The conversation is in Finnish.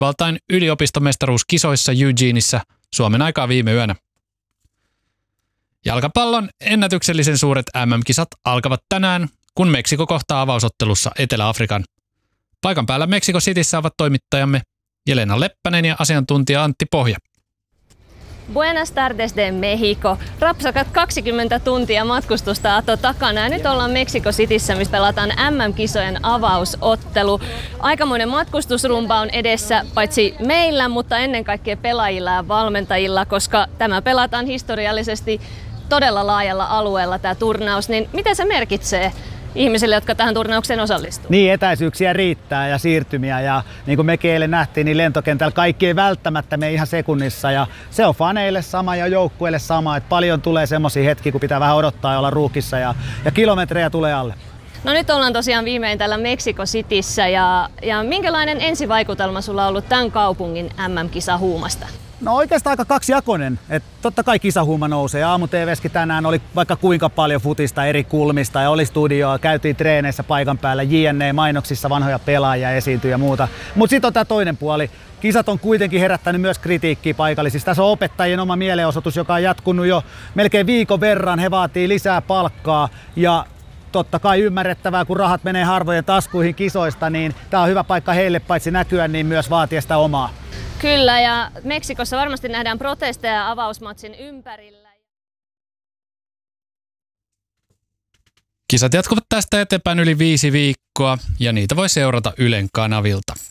Yhdysvaltain yliopistomestaruuskisoissa Eugeneissa Suomen aikaa viime yönä. Jalkapallon ennätyksellisen suuret MM-kisat alkavat tänään, kun Meksiko kohtaa avausottelussa Etelä-Afrikan. Paikan päällä Mexico Cityssä ovat toimittajamme Jelena Leppänen ja asiantuntija Antti Pohja. Buenas tardes de Mexico. Rapsakat 20 tuntia matkustusta Ato takana ja nyt ollaan Mexico Cityssä, missä pelataan MM-kisojen avausottelu. Aikamoinen matkustusrumba on edessä paitsi meillä, mutta ennen kaikkea pelaajilla ja valmentajilla, koska tämä pelataan historiallisesti todella laajalla alueella tämä turnaus. Niin mitä se merkitsee ihmisille, jotka tähän turnaukseen osallistuu? Niin, etäisyyksiä riittää ja siirtymiä ja niin kuin mekin eilen nähtiin, niin lentokentällä kaikki ei välttämättä mene ihan sekunnissa ja se on faneille sama ja joukkueille sama, että paljon tulee semmoisia hetkiä, kun pitää vähän odottaa ja olla ruukissa ja kilometrejä tulee alle. No nyt ollaan tosiaan viimein täällä Mexico Cityssä ja minkälainen ensivaikutelma sulla on ollut tämän kaupungin MM-kisahuumasta? No oikeastaan aika kaksijakoinen. Totta kai kisahuuma nousee. Aamu-TV:ssäkin tänään oli vaikka kuinka paljon futista eri kulmista ja oli studioa, käytiin treeneissä paikan päällä, JNE-mainoksissa vanhoja pelaajia esiintyi ja muuta. Mutta sitten on tämä toinen puoli. Kisat on kuitenkin herättänyt myös kritiikkiä paikallisista. Tässä on opettajien oma mielenosoitus, joka on jatkunut jo melkein viikon verran. He vaatii lisää palkkaa ja totta kai ymmärrettävää, kun rahat menee harvojen taskuihin kisoista, niin tämä on hyvä paikka heille paitsi näkyä, niin myös vaatia sitä omaa. Kyllä, ja Meksikossa varmasti nähdään protesteja avausmatsin ympärillä. Kisat jatkuvat tästä eteenpäin yli 5 viikkoa ja niitä voi seurata Ylen kanavilta.